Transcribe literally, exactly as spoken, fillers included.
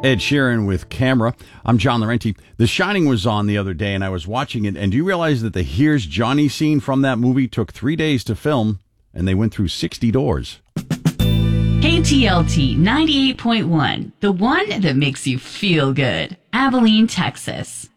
Ed Sheeran with Camera. I'm John Laurenti. The Shining was on the other day, and I was watching it. And do you realize that the Here's Johnny scene from that movie took three days to film, and they went through sixty doors? K T L T ninety-eight point one, the one that makes you feel good. Abilene, Texas.